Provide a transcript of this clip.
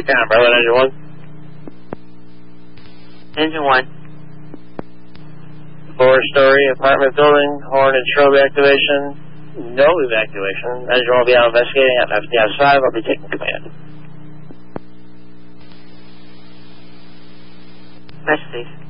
on, Berlin Engine 1. Engine 1. 4-story apartment building, horn and strobe activation, no evacuation. Engine 1 will be out investigating at FDS 5. I'll be taking command. West, please.